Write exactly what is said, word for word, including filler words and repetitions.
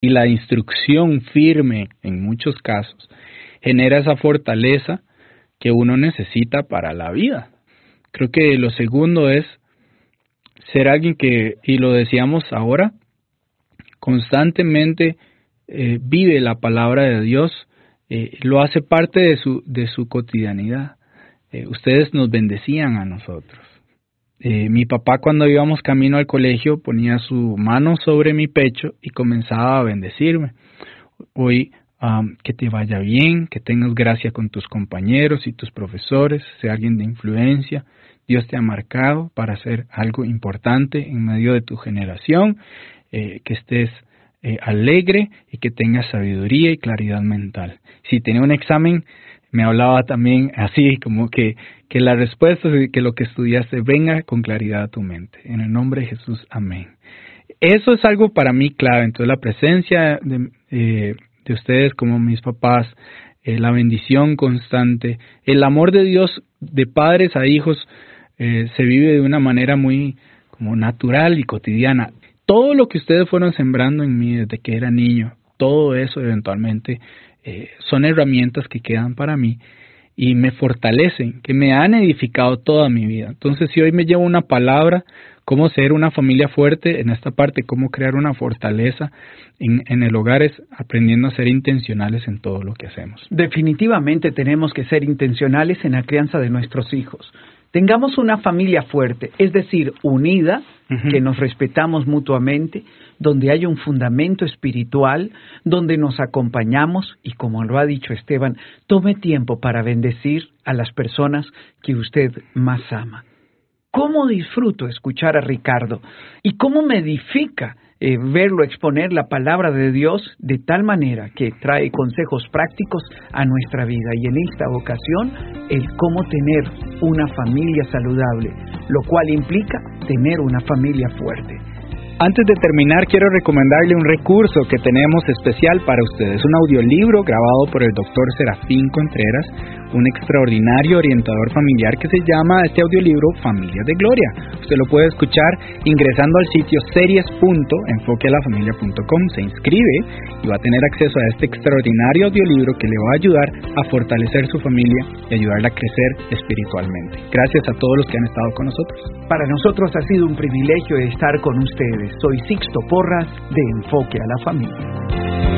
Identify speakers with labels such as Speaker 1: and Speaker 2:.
Speaker 1: y la instrucción firme en muchos casos genera esa fortaleza que uno necesita para la vida. Creo que lo segundo es ser alguien que, y lo decíamos ahora, constantemente eh, vive la palabra de Dios, eh, lo hace parte de su, de su cotidianidad. Eh, ustedes nos bendecían a nosotros. Eh, mi papá, cuando íbamos camino al colegio, ponía su mano sobre mi pecho y comenzaba a bendecirme. Hoy, um, que te vaya bien, que tengas gracia con tus compañeros y tus profesores, sea alguien de influencia. Dios te ha marcado para hacer algo importante en medio de tu generación, eh, que estés eh, alegre y que tengas sabiduría y claridad mental. Si tenía un examen, me hablaba también así, como que, que la respuesta, que lo que estudiaste venga con claridad a tu mente. En el nombre de Jesús, amén. Eso es algo para mí clave. Entonces, la presencia de, eh, de ustedes como mis papás, eh, la bendición constante, el amor de Dios de padres a hijos, eh, se vive de una manera muy como natural y cotidiana. Todo lo que ustedes fueron sembrando en mí desde que era niño, todo eso eventualmente eh, son herramientas que quedan para mí y me fortalecen, que me han edificado toda mi vida. Entonces, si hoy me llevo una palabra, cómo ser una familia fuerte en esta parte, cómo crear una fortaleza en, en el hogar, es aprendiendo a ser intencionales en todo lo que hacemos.
Speaker 2: Definitivamente tenemos que ser intencionales en la crianza de nuestros hijos. Tengamos una familia fuerte, es decir, unida, uh-huh. que nos respetamos mutuamente, donde haya un fundamento espiritual, donde nos acompañamos y, como lo ha dicho Esteban, tome tiempo para bendecir a las personas que usted más ama. ¿Cómo disfruto escuchar a Ricardo? ¿Y cómo me edifica eh, verlo exponer la palabra de Dios de tal manera que trae consejos prácticos a nuestra vida? Y en esta ocasión, el cómo tener una familia saludable, lo cual implica tener una familia fuerte.
Speaker 1: Antes de terminar, quiero recomendarle un recurso que tenemos especial para ustedes, un audiolibro grabado por el doctor Serafín Contreras, un extraordinario orientador familiar que se llama este audiolibro Familias de Gloria. Usted lo puede escuchar ingresando al sitio series punto enfoque a la familia punto com, se inscribe y va a tener acceso a este extraordinario audiolibro que le va a ayudar a fortalecer su familia y ayudarla a crecer espiritualmente. Gracias a todos los que han estado con nosotros.
Speaker 2: Para nosotros ha sido un privilegio estar con ustedes. Soy Sixto Porras de Enfoque a la Familia.